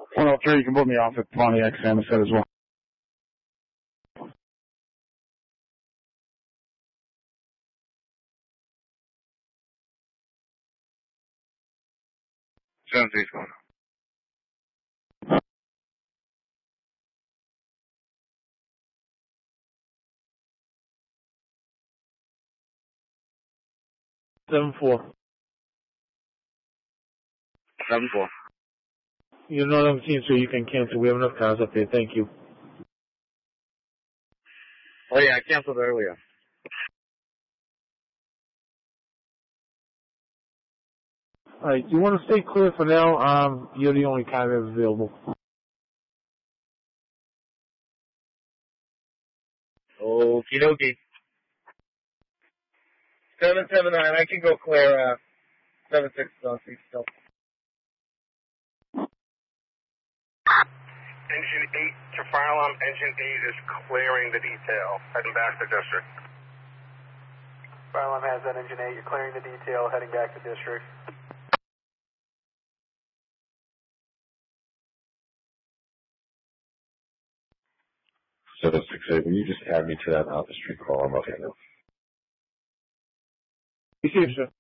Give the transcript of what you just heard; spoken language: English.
103, you can put me off at Pontiac Samoset as well. Sounds easy going. 7-4. 7-4. You're not on the team, so you can cancel. We have enough cars up there. Thank you. Oh, yeah, I canceled earlier. All right, you want to stay clear for now? You're the only car that's available. Okie dokie. 779, I can go clear, 76 on seat still. Engine 8 to fire alarm. Engine 8 is clearing the detail, heading back to district. Fire alarm has that, engine 8. You're clearing the detail, heading back to district. 768, will you just add me to that out the street call? I'm okay now. Be safe, sir.